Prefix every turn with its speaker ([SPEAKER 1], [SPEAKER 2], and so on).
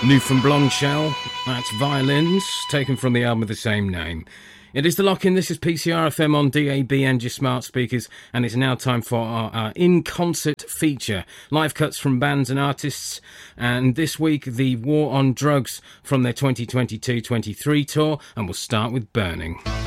[SPEAKER 1] New from Blondshell, that's Violins, taken from the album of the same name. It is The Lock-In, this is PCR FM on DAB and your smart speakers, and it's now time for our in-concert feature. Live cuts from bands and artists, and this week the War on Drugs from their 2022-23 tour, and we'll start with Burning.